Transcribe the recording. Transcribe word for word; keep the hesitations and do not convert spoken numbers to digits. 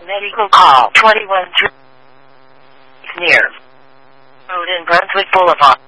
Medical call twenty-one near Road in Brunswick Boulevard.